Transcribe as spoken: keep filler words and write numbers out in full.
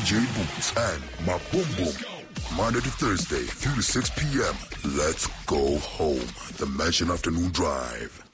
J Boots and my Boom Boom. Monday to Thursday, three to six p.m. Let's go home. The Mansion Afternoon Drive.